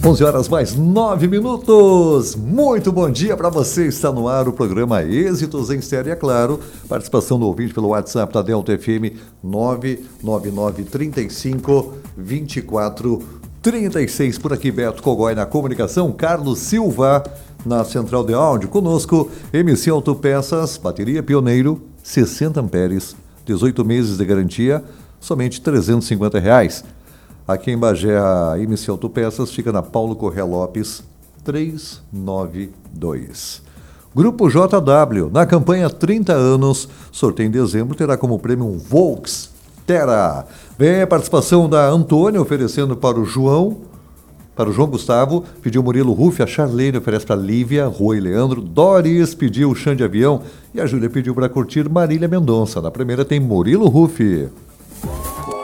11 horas mais 9 minutos. Muito bom dia para você. Está no ar o programa Êxitos em Série, é claro. Participação do ouvinte pelo WhatsApp da Delta FM 999352436. Por aqui, Beto Cogói na comunicação, Carlos Silva na central de áudio. Conosco, MC Autopeças, bateria Pioneiro, 60 amperes, 18 meses de garantia, somente R$350. Aqui em Bagé, a MC Autopeças fica na Paulo Corrêa Lopes, 392. Grupo JW, na campanha 30 anos, sorteio em dezembro, terá como prêmio um Volks Terra. Vem a participação da Antônia, oferecendo para o João Gustavo, pediu Murilo Ruff, a Charlene oferece para Lívia, Rui Leandro, Doris pediu o Chão de Avião e a Júlia pediu para curtir Marília Mendonça. Na primeira tem Murilo Ruff.